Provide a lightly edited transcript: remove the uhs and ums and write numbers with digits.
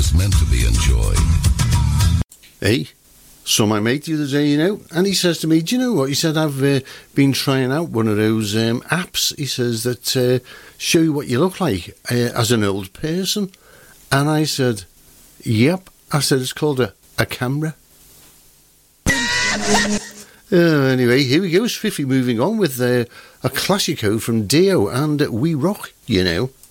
was meant to be enjoyed. Hey, saw my mate the other day, you know, and he says to me, do you know what? He said, I've been trying out one of those apps, he says, that show you what you look like as an old person. And I said, yep. I said, it's called a camera. Anyway, here we go, swiftly moving on with a classico from Dio and We Rock, you know.